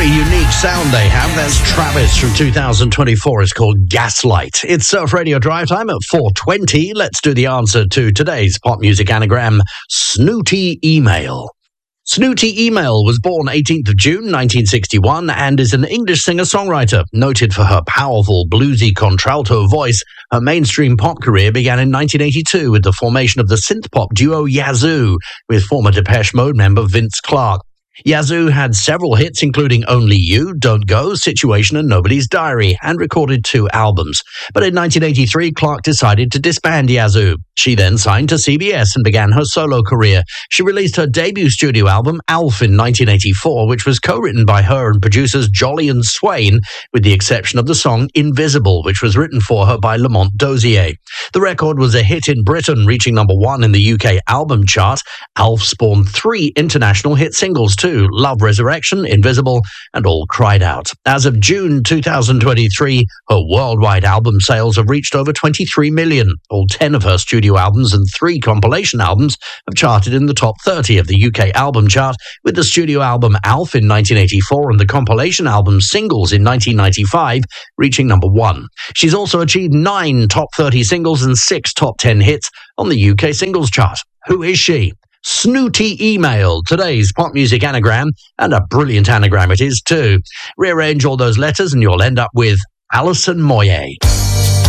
very unique sound they have. That's Travis from 2024. It's called Gaslight. It's Surf Radio Drive Time at 4:20. Let's do the answer to today's pop music anagram, Snooty Email. Snooty Email was born 18th of June 1961 and is an English singer-songwriter. Noted for her powerful bluesy contralto voice, her mainstream pop career began in 1982 with the formation of the synth-pop duo Yazoo with former Depeche Mode member Vince Clarke. Yazoo had several hits including Only You, Don't Go, Situation and Nobody's Diary, and recorded 2 albums. But in 1983, Clarke decided to disband Yazoo. She then signed to CBS and began her solo career. She released her debut studio album, Alf, in 1984, which was co-written by her and producers Jolly and Swain, with the exception of the song Invisible, which was written for her by Lamont Dozier. The record was a hit in Britain, reaching number 1 in the UK album chart. Alf spawned 3 international hit singles too: Love Resurrection, Invisible, and All Cried Out. As of June 2023, her worldwide album sales have reached over 23 million. All 10 of her studio albums and 3 compilation albums have charted in the top 30 of the UK album chart, with the studio album Alf in 1984 and the compilation album Singles in 1995 reaching number 1. She's also achieved 9 top 30 singles and 6 top 10 hits on the UK singles chart. Who is she? Snooty Email, today's pop music anagram, and a brilliant anagram it is too. Rearrange all those letters and you'll end up with Alison Moyet.